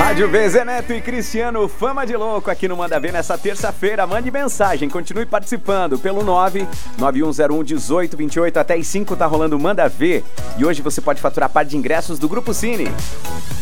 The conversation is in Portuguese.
Rádio Zé Neto e Cristiano, Fama de Louco aqui no Manda Ver nessa terça-feira. Mande mensagem, continue participando pelo 991011828 até as 5 tá rolando Manda Ver. E hoje você pode faturar par de ingressos do Grupo Cine.